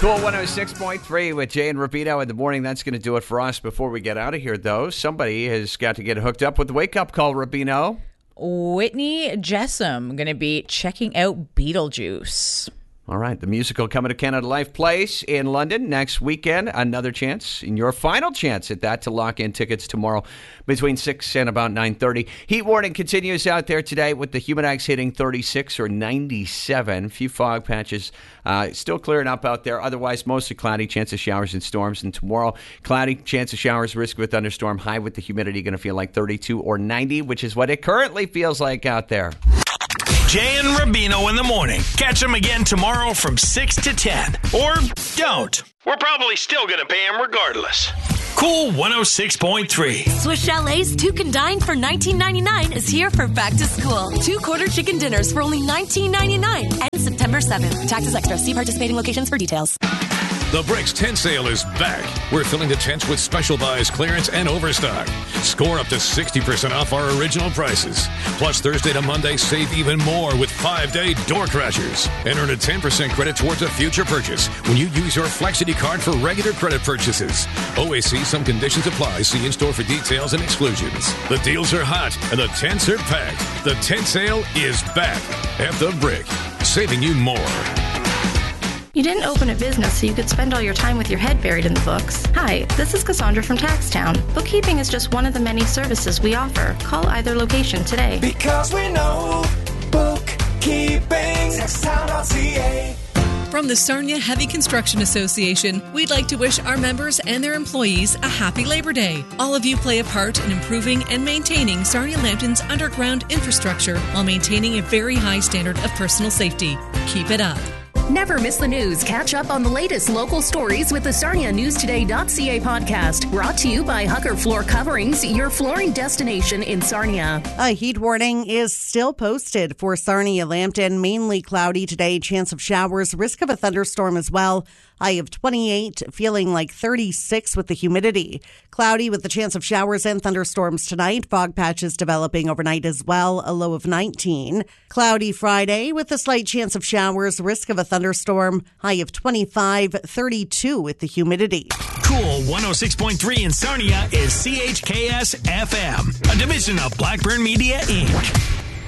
Cool 106.3 with Jay and Rubino in the morning. That's going to do it for us. Before we get out of here, though, somebody has got to get hooked up with the wake-up call, Rubino. Whitney Jessam going to be checking out Beetlejuice. All right, the musical coming to Canada Life Place in London next weekend. Another chance, and your final chance at that, to lock in tickets tomorrow between 6 and about 9:30. Heat warning continues out there today with the Humidex hitting 36 or 97. A few fog patches still clearing up out there. Otherwise, mostly cloudy, chance of showers and storms. And tomorrow, cloudy, chance of showers, risk of a thunderstorm. High with the humidity going to feel like 32 or 90, which is what it currently feels like out there. Jay and Rubino in the morning. Catch them again tomorrow from 6 to 10. Or don't. We're probably still going to pay them regardless. Cool 106.3. Swiss Chalet's Two Can Dine for $19.99 is here for back to school. 2 quarter chicken dinners for only $19.99. And September 7th. Taxes extra. See participating locations for details. The Bricks tent sale is back. We're filling the tents with special buys, clearance, and overstock. Score up to 60% off our original prices. Plus, Thursday to Monday, save even more with 5-day door crashers. And earn a 10% credit towards a future purchase when you use your Flexity card for regular credit purchases. OAC, some conditions apply. See in-store for details and exclusions. The deals are hot and the tents are packed. The tent sale is back at The Brick, saving you more. You didn't open a business so you could spend all your time with your head buried in the books. Hi, this is Cassandra from Taxtown. Bookkeeping is just one of the many services we offer. Call either location today. Because we know bookkeeping. Taxtown.ca. From the Sarnia Heavy Construction Association, we'd like to wish our members and their employees a happy Labor Day. All of you play a part in improving and maintaining Sarnia Lambton's underground infrastructure while maintaining a very high standard of personal safety. Keep it up. Never miss the news. Catch up on the latest local stories with the SarniaNewsToday.ca podcast. Brought to you by Hucker Floor Coverings, your flooring destination in Sarnia. A heat warning is still posted for Sarnia Lambton. Mainly cloudy today. Chance of showers. Risk of a thunderstorm as well. High of 28, feeling like 36 with the humidity. Cloudy with the chance of showers and thunderstorms tonight. Fog patches developing overnight as well. A low of 19. Cloudy Friday with a slight chance of showers. Risk of a thunderstorm. High of 25, 32 with the humidity. Cool 106.3 in Sarnia is CHKS FM, a division of Blackburn Media, Inc.